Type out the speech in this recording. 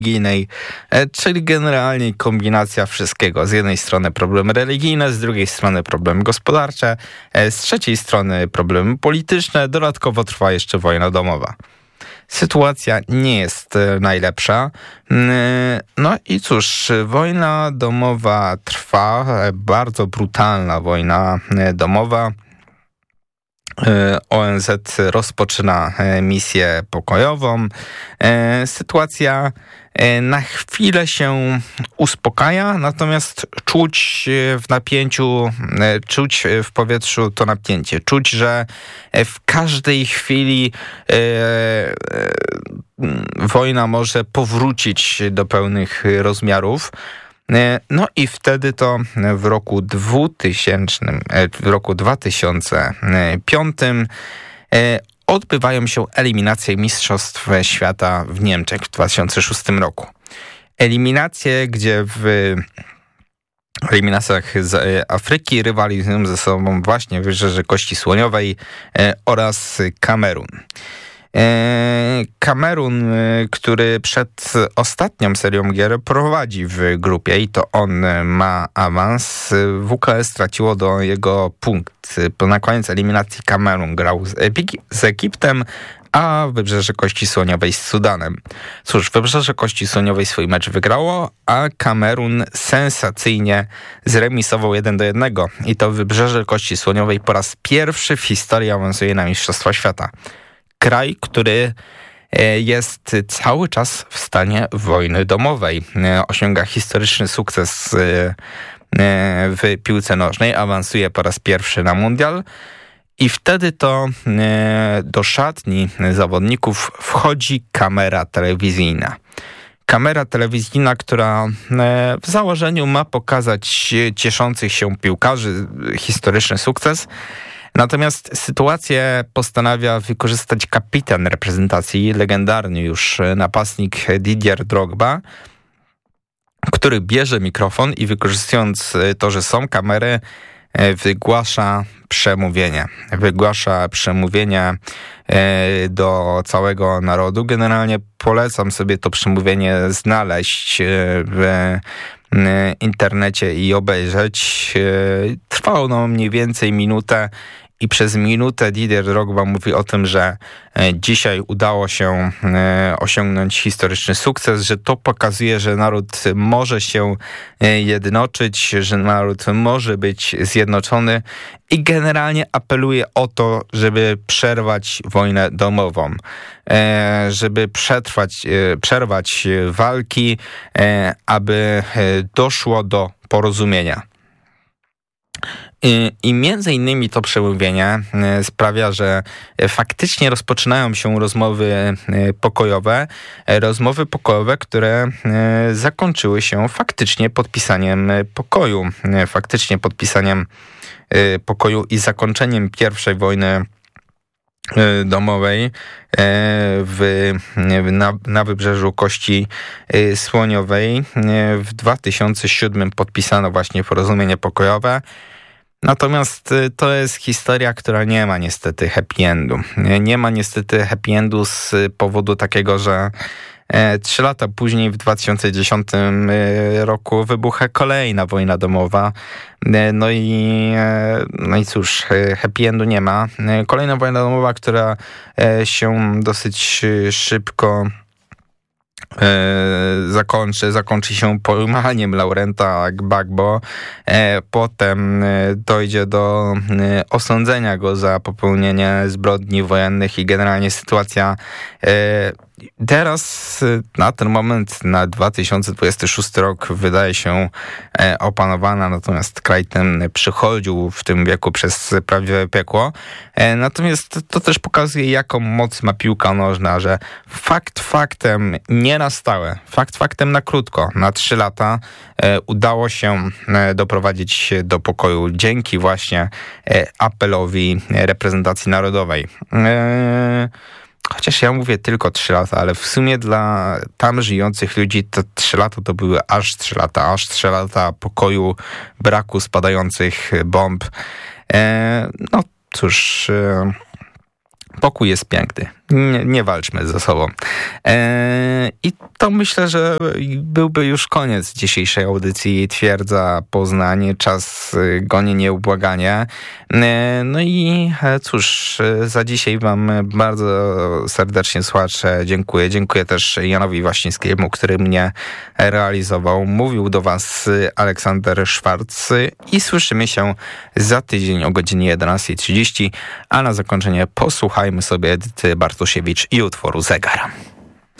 religijnej, czyli generalnie kombinacja wszystkiego. Z jednej strony problemy religijne, z drugiej strony problemy gospodarcze, z trzeciej strony problemy polityczne, dodatkowo trwa jeszcze wojna domowa. Sytuacja nie jest najlepsza. No i cóż, wojna domowa trwa, bardzo brutalna wojna domowa. ONZ rozpoczyna misję pokojową. Sytuacja na chwilę się uspokaja, natomiast czuć w napięciu, czuć w powietrzu to napięcie. Czuć, że w każdej chwili wojna może powrócić do pełnych rozmiarów. No i wtedy to w roku 2005 odbywają się eliminacje Mistrzostw Świata w Niemczech w 2006 roku. Eliminacje, gdzie w eliminacjach z Afryki rywalizują ze sobą właśnie Wybrzeże Kości Słoniowej oraz Kamerun. Kamerun, który przed ostatnią serią gier prowadzi w grupie i to on ma awans, WKS straciło do jego punkt. Na koniec eliminacji Kamerun grał z Egiptem, a Wybrzeże Kości Słoniowej z Sudanem. Cóż, Wybrzeże Kości Słoniowej swój mecz wygrało, a Kamerun sensacyjnie zremisował 1-1 i to Wybrzeże Kości Słoniowej po raz pierwszy w historii awansuje na Mistrzostwa Świata. Kraj, który jest cały czas w stanie wojny domowej. Osiąga historyczny sukces w piłce nożnej, awansuje po raz pierwszy na mundial i wtedy to do szatni zawodników wchodzi kamera telewizyjna. Kamera telewizyjna, która w założeniu ma pokazać cieszących się piłkarzy, historyczny sukces. Natomiast sytuację postanawia wykorzystać kapitan reprezentacji, legendarny już napastnik Didier Drogba, który bierze mikrofon i wykorzystując to, że są kamery, wygłasza przemówienie. Wygłasza przemówienie do całego narodu. Generalnie polecam sobie to przemówienie znaleźć w internecie i obejrzeć. Trwało ono mniej więcej minutę i przez minutę Didier Drogba mówi o tym, że dzisiaj udało się osiągnąć historyczny sukces, że to pokazuje, że naród może się jednoczyć, że naród może być zjednoczony i generalnie apeluje o to, żeby przerwać wojnę domową, żeby przerwać walki, aby doszło do porozumienia. I między innymi to przemówienie sprawia, że faktycznie rozpoczynają się rozmowy pokojowe, które zakończyły się faktycznie podpisaniem pokoju i zakończeniem pierwszej wojny domowej na Wybrzeżu Kości Słoniowej. W 2007 podpisano właśnie porozumienie pokojowe. Natomiast to jest historia, która nie ma niestety happy endu. Nie ma niestety happy endu z powodu takiego, że 3 lata później w 2010 roku wybucha kolejna wojna domowa. No i cóż, happy endu nie ma. Kolejna wojna domowa, która się dosyć szybko zakończy się pojmaniem Laurenta Gbagbo, potem dojdzie do osądzenia go za popełnienie zbrodni wojennych i generalnie sytuacja teraz na ten moment, na 2026 rok wydaje się opanowana, natomiast kraj ten przychodził w tym wieku przez prawdziwe piekło. Natomiast to też pokazuje, jaką moc ma piłka nożna, że faktem nie na stałe, faktem na krótko, na 3 lata udało się doprowadzić do pokoju dzięki właśnie apelowi reprezentacji narodowej. Chociaż ja mówię tylko 3 lata, ale w sumie dla tam żyjących ludzi to 3 lata to były aż 3 lata. Aż 3 lata pokoju, braku spadających bomb. No cóż, pokój jest piękny. nie walczmy ze sobą. I to myślę, że byłby już koniec dzisiejszej audycji Twierdza Poznań. Czas goni nieubłaganie. No i cóż, za dzisiaj wam bardzo serdecznie, słuchacze, dziękuję. Dziękuję też Janowi Waśniewskiemu, który mnie realizował. Mówił do was Aleksander Szwarc i słyszymy się za tydzień o godzinie 11:30, a na zakończenie posłuchajmy sobie Edyty Bartosiewicz i utworu Zegar.